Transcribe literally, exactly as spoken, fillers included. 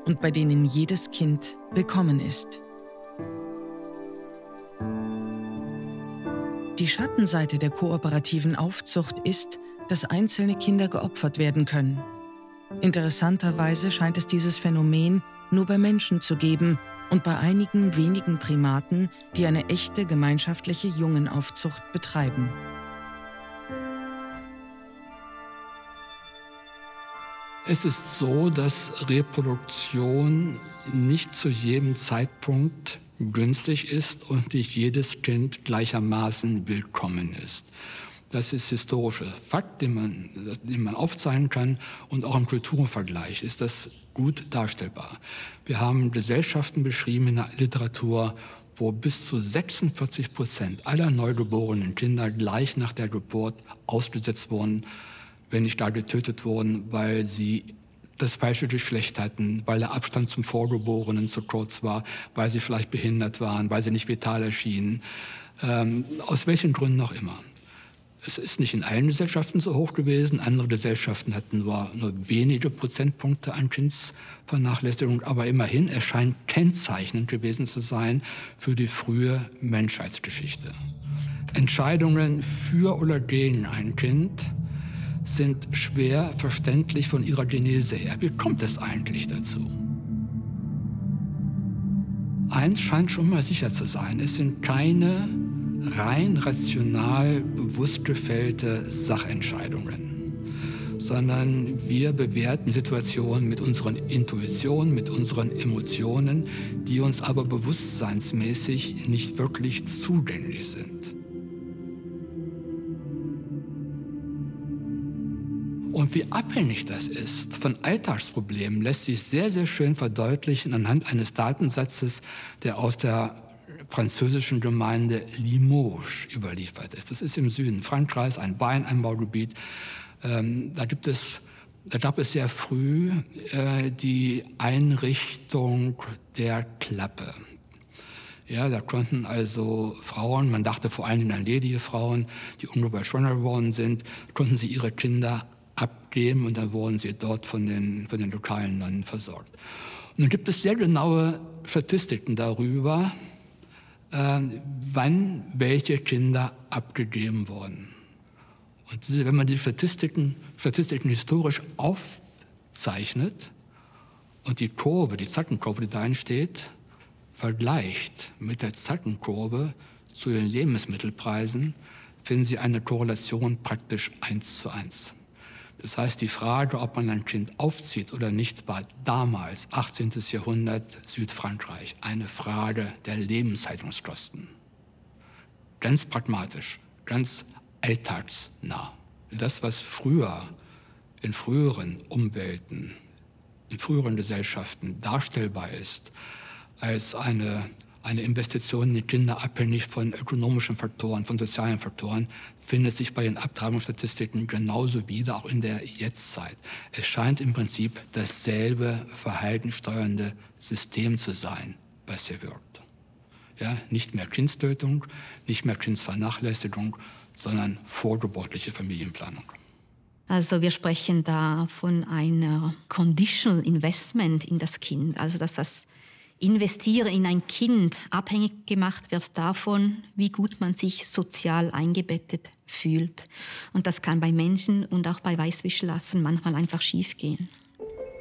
und bei denen jedes Kind willkommen ist. Die Schattenseite der kooperativen Aufzucht ist, dass einzelne Kinder geopfert werden können. Interessanterweise scheint es dieses Phänomen nur bei Menschen zu geben und bei einigen wenigen Primaten, die eine echte gemeinschaftliche Jungenaufzucht betreiben. Es ist so, dass Reproduktion nicht zu jedem Zeitpunkt günstig ist und nicht jedes Kind gleichermaßen willkommen ist. Das ist historischer Fakt, den man, den man aufzeigen kann, und auch im Kulturvergleich ist das gut darstellbar. Wir haben Gesellschaften beschrieben in der Literatur, wo bis zu sechsundvierzig Prozent aller neugeborenen Kinder gleich nach der Geburt ausgesetzt wurden, wenn nicht gar getötet wurden, weil sie das falsche Geschlecht hatten, weil der Abstand zum Vorgeborenen zu kurz war, weil sie vielleicht behindert waren, weil sie nicht vital erschienen, ähm, aus welchen Gründen auch immer. Es ist nicht in allen Gesellschaften so hoch gewesen. Andere Gesellschaften hatten nur, nur wenige Prozentpunkte an Kindsvernachlässigung. Aber immerhin, es scheint kennzeichnend gewesen zu sein für die frühe Menschheitsgeschichte. Entscheidungen für oder gegen ein Kind sind schwer verständlich von ihrer Genese her. Wie kommt es eigentlich dazu? Eins scheint schon mal sicher zu sein. Es sind keine rein rational bewusst gefällte Sachentscheidungen, sondern wir bewerten Situationen mit unseren Intuitionen, mit unseren Emotionen, die uns aber bewusstseinsmäßig nicht wirklich zugänglich sind. Und wie abhängig das ist von Alltagsproblemen, lässt sich sehr, sehr schön verdeutlichen anhand eines Datensatzes, der aus der französischen Gemeinde Limoges überliefert ist. Das ist im Süden Frankreichs, ein Weinanbaugebiet. Ähm, da, gibt es, da gab es sehr früh äh, die Einrichtung der Klappe. Ja, da konnten also Frauen, man dachte vor allem an ledige Frauen, die ungewollt schwanger geworden sind, konnten sie ihre Kinder abgeben und dann wurden sie dort von den, von den lokalen Nonnen versorgt. Und dann gibt es sehr genaue Statistiken darüber, äh, wann welche Kinder abgegeben wurden. Und diese, wenn man die Statistiken, Statistiken historisch aufzeichnet und die Kurve, die Zackenkurve, die da entsteht, vergleicht mit der Zackenkurve zu den Lebensmittelpreisen, finden Sie eine Korrelation praktisch eins zu eins. Das heißt, die Frage, ob man ein Kind aufzieht oder nicht, war damals, achtzehnten. Jahrhundert, Südfrankreich, eine Frage der Lebenshaltungskosten. Ganz pragmatisch, ganz alltagsnah. Das, was früher in früheren Umwelten, in früheren Gesellschaften darstellbar ist, als eine, eine Investition in die Kinder abhängig von ökonomischen Faktoren, von sozialen Faktoren, findet sich bei den Abtreibungsstatistiken genauso wieder, auch in der Jetztzeit. Es scheint im Prinzip dasselbe verhaltenssteuernde System zu sein, was hier wirkt. Ja, nicht mehr Kindstötung, nicht mehr Kindsvernachlässigung, sondern vorgeburtliche Familienplanung. Also wir sprechen da von einer Conditional Investment in das Kind, also dass das Investieren in ein Kind abhängig gemacht wird davon, wie gut man sich sozial eingebettet fühlt. Und das kann bei Menschen und auch bei Weißwischelaffen manchmal einfach schiefgehen.